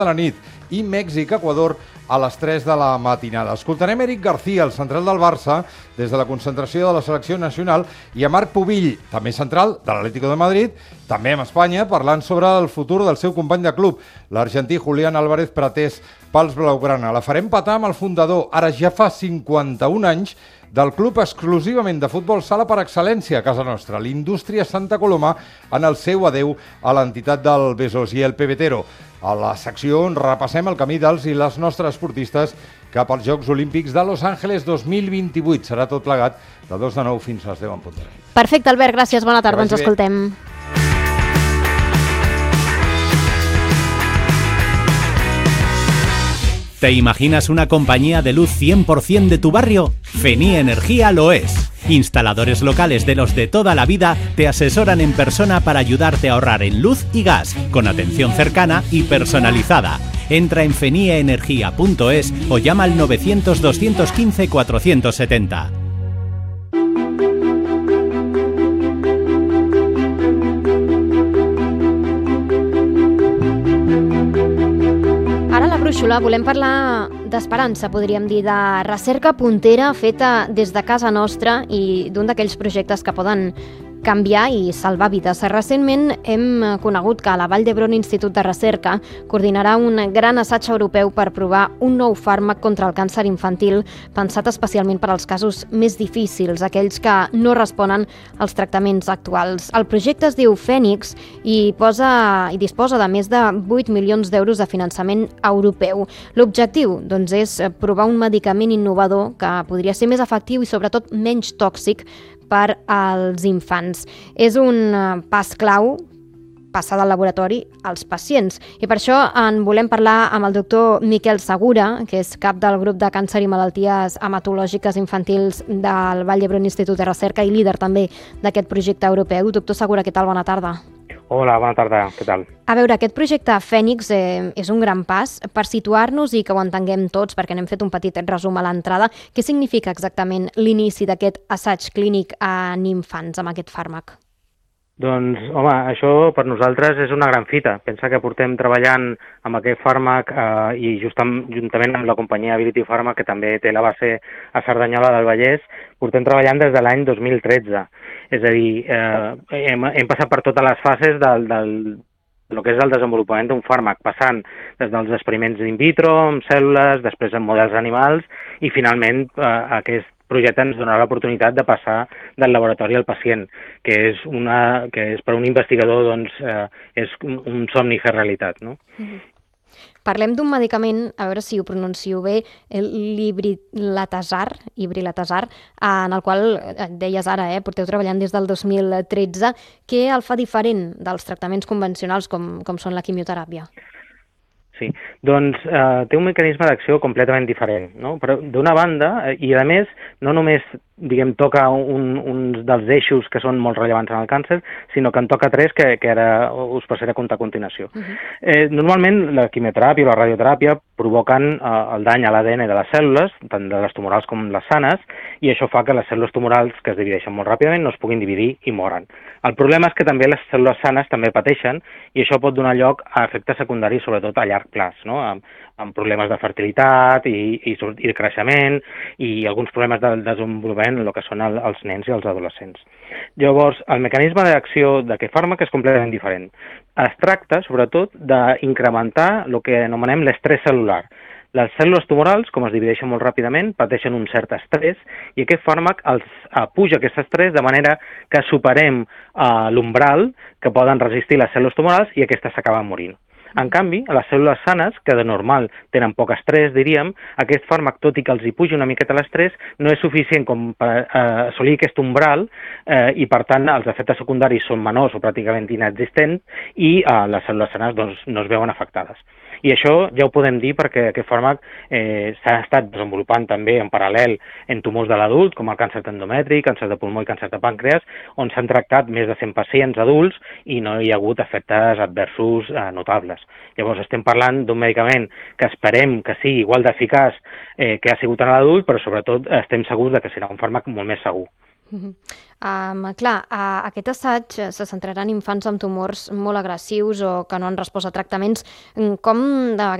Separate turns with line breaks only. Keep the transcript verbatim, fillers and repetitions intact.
de la nit i Mèxic-Equador a les tres de la matinada. Escoltarem Eric García, el central del Barça, des de la concentració de la selecció nacional, i a Marc Pubill, també central de l'Atlético de Madrid, també amb Espanya, parlant sobre el futur del seu company de club, l'argentí Julián Álvarez, pretès pels blaugrana. La farem patar amb el fundador, ara ja fa cinquanta-un anys, del club exclusivament de futbol sala per excel·lència a casa nostra, l'Indústria Santa Coloma, en el seu adeu a l'entitat del Besòs i el Pebetero. A la secció on repassem el camí dels i les nostres esportistes cap als Jocs Olímpics de Los Angeles dos mil vint-i-vuit. Serà tot plegat de dos de nou fins a les deu en punt de la nit.
Perfecte, Albert, gràcies. Bona tarda, ens escoltem.
¿Te imaginas una compañía de luz cien por ciento de tu barrio? Feni Energía lo es. Instaladores locales de los de toda la vida te asesoran en persona para ayudarte a ahorrar en luz y gas, con atención cercana y personalizada. Entra en fenieenergia punto es o llama al novecientos, doscientos quince, cuatrocientos setenta.
Brúixola, volem parlar d'esperança, podríem dir, de recerca puntera feta des de casa nostra i d'un d'aquells projectes que poden canviar i salvar vides. Recentment hem conegut que la Vall d'Hebron Institut de Recerca coordinarà un gran assaig europeu per provar un nou fàrmac contra el càncer infantil pensat especialment per als casos més difícils, aquells que no responen als tractaments actuals. El projecte es diu Fènix i, posa, i disposa de més de vuit milions d'euros de finançament europeu. L'objectiu, doncs, és provar un medicament innovador que podria ser més efectiu i sobretot menys tòxic per als infants. És un pas clau passar del laboratori als pacients. I per això en volem parlar amb el doctor Miquel Segura, que és cap del grup de càncer i malalties hematològiques infantils del Vall d'Hebron Institut de Recerca i líder també d'aquest projecte europeu. Doctor Segura, què tal? Bona tarda.
Hola, bona tarda. Què tal?
A veure, aquest projecte Fènix eh, és un gran pas. Per situar-nos i que ho entenguem tots, perquè n'hem fet un petit resum a l'entrada, què significa exactament l'inici d'aquest assaig clínic en infants amb aquest fàrmac?
Doncs, home, això per nosaltres és una gran fita. Pensa que portem treballant amb aquest fàrmac eh, i justam, juntament amb la companyia Ability Pharma, que també té la base a Cerdanyola del Vallès, portem treballant des de l'any dos mil tretze. És a dir, eh, hem, hem passat per totes les fases del, del, del que és el desenvolupament d'un fàrmac, passant des dels experiments in vitro, amb cèl·lules, després en models animals, i finalment eh, aquest projecte ens donarà l'oportunitat de passar del laboratori al pacient, que és, una, que és per un investigador doncs, eh, és un, un somni fer realitat, no?
Mm-hmm. Parlem d'un medicament, a veure si ho pronuncio bé, l'ibrilatazar, ibrilatazar, en el qual, deies ara, eh, porteu treballant des del dos mil tretze, què el fa diferent dels tractaments convencionals com, com són la quimioteràpia?
Sí, doncs eh, té un mecanisme d'acció completament diferent, no? Però d'una banda, eh, i a més, no només diguem, toca un, uns dels eixos que són molt rellevants en el càncer, sinó que en toca tres que, que ara us passaré a comptar a continuació. Uh-huh. eh, normalment la quimioteràpia o la radioteràpia provoquen eh, el dany a l'A D N de les cèl·lules, tant de les tumorals com les sanes, i això fa que les cèl·lules tumorals, que es divideixen molt ràpidament, no es puguin dividir i moren. El problema és que també les cèl·lules sanes també pateixen i això pot donar lloc a efectes secundaris, sobretot a llarg plaç, no? amb, amb problemes de fertilitat i, i, i de creixement i alguns problemes de desenvolupament en el que són el, els nens i els adolescents. Llavors, el mecanisme d'acció d'aquest fàrmac és completament diferent. Es tracta, sobretot, d'incrementar el que anomenem l'estrès cel·lular. Les cèl·lules tumorals, com es divideixen molt ràpidament, pateixen un cert estrès i aquest fàrmac els apuja aquest estrès de manera que superem uh, l'umbral que poden resistir les cèl·lules tumorals i aquestes s'acaben morint. En canvi, a les cèl·lules sanes, que de normal tenen poc estrès, diríem, aquest fàrmac, tot i que els hi puja una miqueta l'estrès, no és suficient com per eh, assolir aquest umbral eh, i, per tant, els efectes secundaris són menors o pràcticament inexistents i eh, les cèl·lules sanes doncs, no es veuen afectades. I això ja ho podem dir perquè aquest fàrmac eh, s'ha estat desenvolupant també en paral·lel en tumors de l'adult, com el càncer d'endometri, càncer de pulmó i càncer de pàncreas, on s'han tractat més de cent pacients adults i no hi ha hagut efectes adversos eh, notables. Llavors estem parlant d'un medicament que esperem que sigui igual d'eficaç eh, que ha sigut en l'adult, però sobretot estem segurs de que serà un fàrmac molt més segur.
Um, clar, uh, aquest assaig se centrarà en infants amb tumors molt agressius o que no han respost a tractaments. Com de